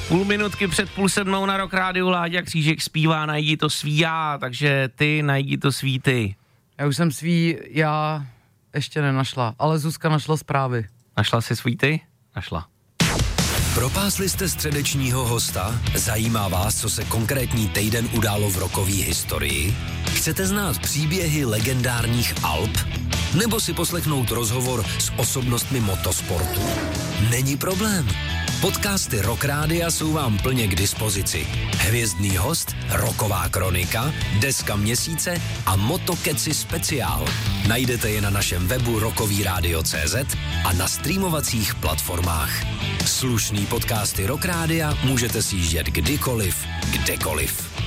Půl minutky před 6:30 na Rock Rádiu Láďa Křížek zpívá Najdi to svý já, takže ty najdi to svý ty. Já už jsem svý já ještě nenašla, ale Zuzka našla zprávy. Našla jsi svý ty? Našla. Propásli jste středečního hosta? Zajímá vás, co se konkrétní týden událo v rockové historii? Chcete znát příběhy legendárních alb? Nebo si poslechnout rozhovor s osobnostmi motosportu? Není problém. Podcasty Rock Rádia jsou vám plně k dispozici. Hvězdný host, rocková kronika, deska měsíce a Motokeci speciál. Najdete je na našem webu rockovyradio.cz a na streamovacích platformách. Slušný podcasty Rock Rádia můžete sjíždět kdykoliv, kdekoliv.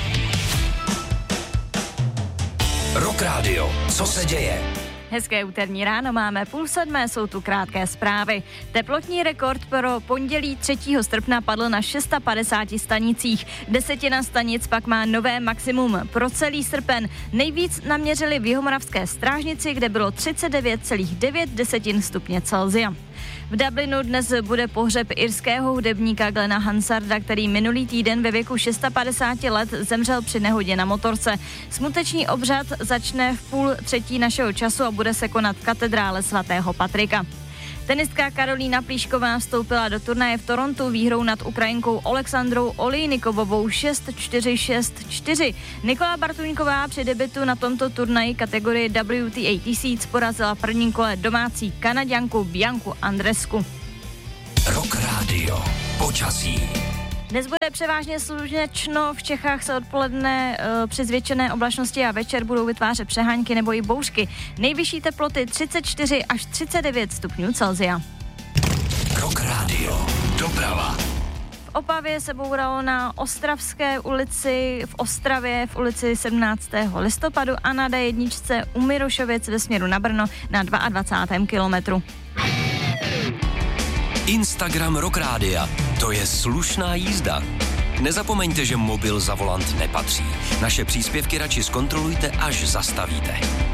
Rock Radio, co se děje? Hezké úterní ráno, máme 6:30, jsou tu krátké zprávy. Teplotní rekord pro pondělí 3. srpna padl na 650 stanicích. Desetina stanic pak má nové maximum pro celý srpen. Nejvíc naměřili v Jihomoravské Strážnici, kde bylo 39,9 stupně Celsia. V Dublinu dnes bude pohřeb irského hudebníka Glena Hansarda, který minulý týden ve věku 650 let zemřel při nehodě na motorce. Smuteční obřad začne v 2:30 našeho času a bude se konat v katedrále svatého Patrika. Tenistka Karolína Plíšková vstoupila do turnaje v Torontu výhrou nad Ukrajinkou Oleksandrou Olejnikovovou 6-4, 6-4. Nikola Bartuňková při debutu na tomto turnaji kategorii WTA 1000 porazila v prvním kole domácí Kanaďanku Bianku Andresku. Rock Radio, počasí. Dnes bude převážně slunečno, v Čechách se odpoledne při zvětšené oblačnosti a večer budou vytvářet přehánky nebo i bouřky. Nejvyšší teploty 34 až 39 stupňů Celsia. Rock Radio, doprava. V Opavě se bouralo na Ostravské ulici, v Ostravě v ulici 17. listopadu a na D1 u Mirošovic ve směru na Brno na 22. kilometru. Instagram Rock Rádia, to je slušná jízda. Nezapomeňte, že mobil za volant nepatří. Naše příspěvky radši zkontrolujte, až zastavíte.